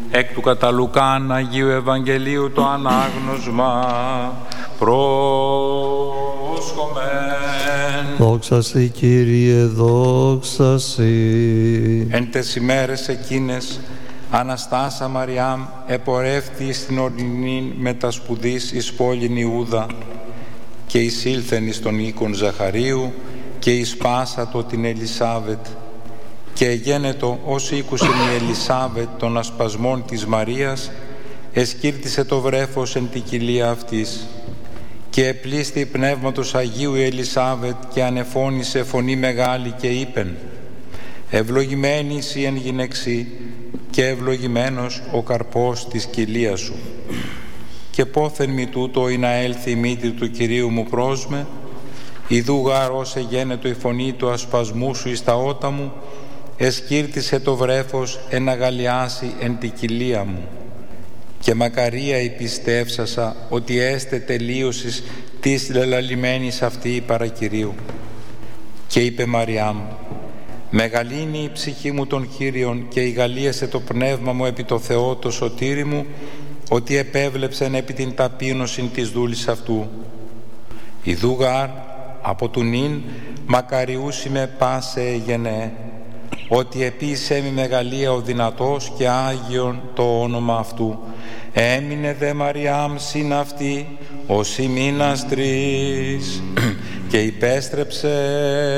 Εκ του κατά Λουκάν Αγίου Ευαγγελίου το ανάγνωσμα πρόσχομεν. Δόξα Σοι, Κύριε, δόξα Σοι. Εν τες ημέρες εκείνες Αναστάσα Μαριάμ επορεύτη στην ορεινήν μετασπουδής εις πόλην Ιούδα και εισήλθεν εις τον οίκον Ζαχαρίου και εις πάσατο την Ελισάβετ και εγένετο ως ήκουσεν η Ελισάβετ των ασπασμών της Μαρίας εσκύρτησε το βρέφος εν την κοιλία αυτής και επλήστη πνεύματος Αγίου η Ελισάβετ και ανεφώνησε φωνή μεγάλη και είπεν «Ευλογημένη εσύ εν γυναιξή και ευλογημένος ο καρπός της κοιλίας σου. Και πόθεν μη τούτο ή να έλθει η μύτη του Κυρίου μου πρόσμε, ιδού γάρος εγένετο η φωνή του ασπασμού σου εις τα ότα μου, εσκύρτησε το βρέφος εν αγαλιάσει εν τη κοιλία μου. Και μακαρία υπιστεύσασα ότι έστε τελείωσης της λελαλημένης αυτή η παρακυρίου. Και είπε Μαριάμ, «Μεγαλύνει η ψυχή μου των Κύριων και ηγαλίασε το πνεύμα μου επί το Θεό το σωτήρι μου, ότι επέβλεψεν επί την ταπείνωσιν της δούλης αυτού. Ιδού γάρ από του νυν μακαριούσι με πάσε γενέ, ότι επίσε μη μεγαλεία ο δυνατός και Άγιον το όνομα αυτού. Έμεινε δε Μαριάμ συν αυτή ως ημίνας 3 και υπέστρεψε